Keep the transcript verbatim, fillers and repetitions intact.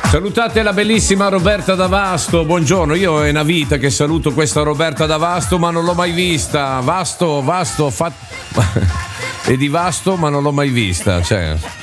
Salutate la bellissima Roberta da Vasto, buongiorno, io è una vita che saluto questa Roberta da Vasto ma non l'ho mai vista, Vasto, Vasto, fa... è di Vasto ma non l'ho mai vista, cioè...